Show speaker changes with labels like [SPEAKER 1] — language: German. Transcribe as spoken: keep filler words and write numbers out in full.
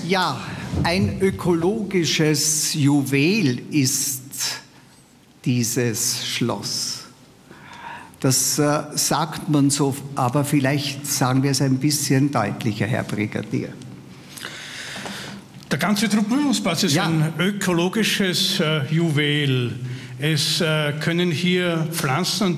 [SPEAKER 1] Ja, ein ökologisches Juwel ist dieses Schloss. Das äh, sagt man so, aber vielleicht sagen wir es ein bisschen deutlicher, Herr Brigadier.
[SPEAKER 2] Der ganze Truppübungsplatz ist ja ein ökologisches äh, Juwel. Es äh, können hier Pflanzen